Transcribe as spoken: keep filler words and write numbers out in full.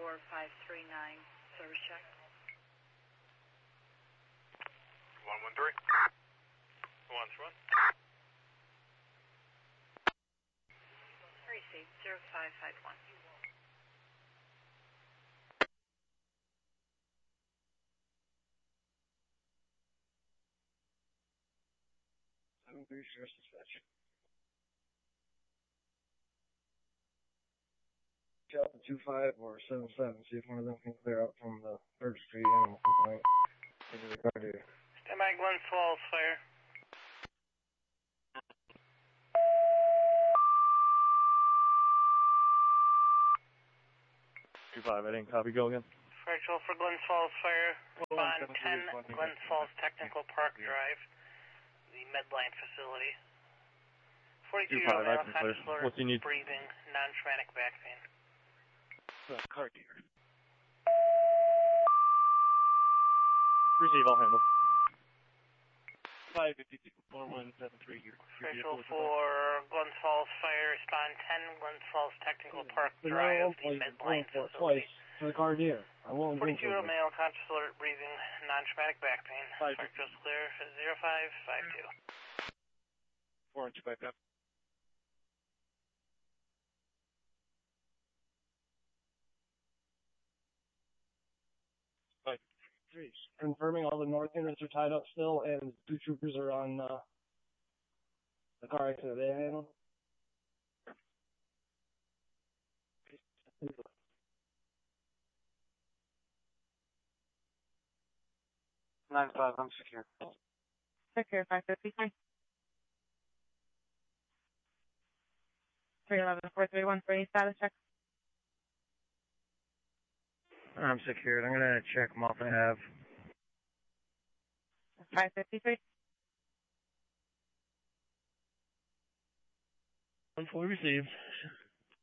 four five three nine, service check. one one three. one one. Received, zero five five one. seven three zero dispatch. Delta two five or seven seven, see if one of them can clear up from the third Street animal complaint into the car here. Stand by, Glen Falls, fire. two five, I didn't copy, go again. Fractal for Glen Falls, fire. Respond ten, Glen Falls Technical Park Drive, the Medline facility. forty-two year old male, conscious lower, breathing, non-traumatic back pain. Uh, car here. Receive, I'll handle. five fifty-two, four one seven three here. Fractal for Glen Falls, fire. Respond ten, Glen Falls Technical Park But Drive, now the I'm Medline for it facility. twice for the car here. I won't drink forty-two year old male, conscious alert, breathing, non-traumatic back pain. Fractal's clear, zero five five two. four inch back up. Five. Three. Confirming all the north units are tied up still, and two troopers are on uh, the car accident they handled. Nine five, I'm secure. Secure, five fifty-three. three eleven, four three one, three, status check. I'm secured. I'm gonna check Malta Ave. five fifty-three. One fully received.